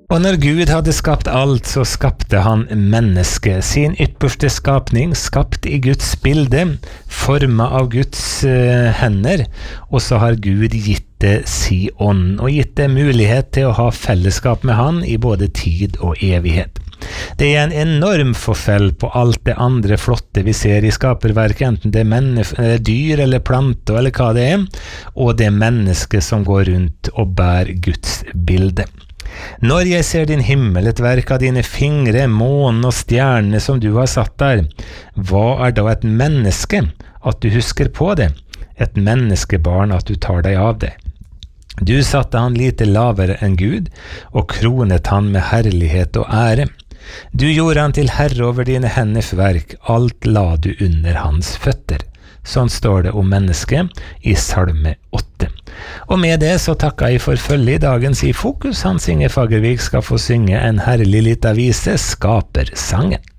Og når Gud hadde skapt alt, så skapte han mennesket, sin ypperste skapning, skapt i Guds bilde, formet av Guds hender, og så har Gud gitt det si ånd, og gitt det mulighet til å ha fellesskap med han i både tid og evighet. Det er en enorm forskjell på alt det andre flotte vi ser i skaperverket, enten det er dyr eller planter eller hva det er, og det mennesket som går rundt og bærer Guds bilde. Når jeg ser din himmel, et verk av dine fingre, månen og stjernene som du har satt der, hva er da et menneske, at du husker på det? Et menneskebarn, at du tar deg av det. Du satte han lite lavere enn Gud, og kronet han med herlighet og ære. Du gjorde han til herre over dine henders verk, alt la du under hans føtter. Sånn står det om mennesket i Salme 8. Og med det så takker jeg for følge i dagens i Fokus. Hans Inge Fagervik skal få synge en herlig liten vise, Skapersangen.